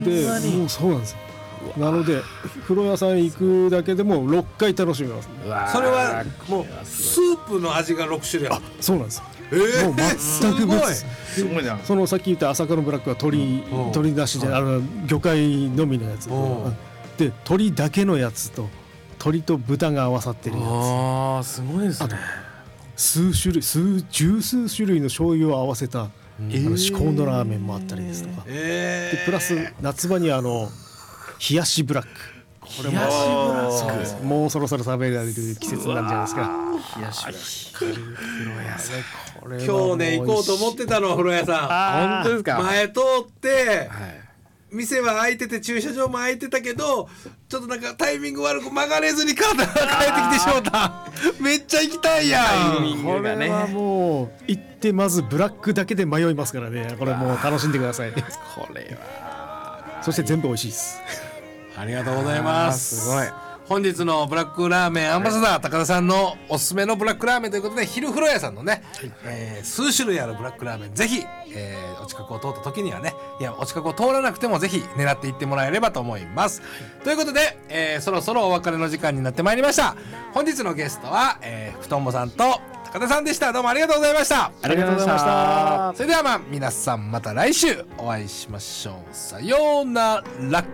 でもうそうなんですよ。なので風呂屋さん行くだけでも6回楽しめます、ね、 それはもうスープの味が6種類ある。 そうなんですよ、もう全く別すごいな。 そのさっき言った朝霞のブラックは鶏なしで、魚介のみのやつで、鶏だけのやつと鶏と豚が合わさってるやつ、 ああすごいですね。 十数種類の醤油を合わせた至高のラーメンもあったりですとか、でプラス夏場に冷やしブラック、これももうそろそろ食べられる季節になるんじゃないですか。 冷やしブラック風呂屋さん、 今日ね行こうと思ってたの風呂屋さん。 本当ですか。 前通って店は開いてて駐車場も開いてたけどちょっとなんかタイミング悪く曲がれずに帰ってきてしまっためっちゃ行きたいやん。 これはもう行ってまずブラックだけで迷いますからね。これもう楽しんでください。 これはそして全部美味しいです。 ありがとうございます。 すごい。 本日のブラックラーメンアンバサダー高田さんのおすすめのブラックラーメンということで、昼風呂屋さんのね、数種類あるブラックラーメン、ぜひ、お近くを通った時にはね、いやお近くを通らなくてもぜひ狙っていってもらえればと思います。ということで、そろそろお別れの時間になってまいりました。本日のゲストは、ふとんぼさんと高田さんでした。どうもありがとうございました。 ありがとうございました。 それでは皆さんまた来週お会いしましょう。さようなら。